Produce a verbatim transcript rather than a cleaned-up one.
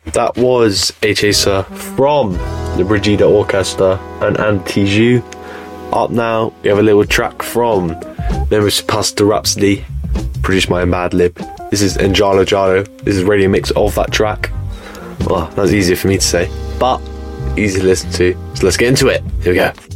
that was A Chaser from the Brigida Orchestra and Anti-Jus. Up now, we have a little track from Nemus Pasta Rhapsody, produced by Madlib. This is Njalo Jalo. This is radio mix of that track. Well, that's easier for me to say, but easy to listen to. So let's get into it. Here we go.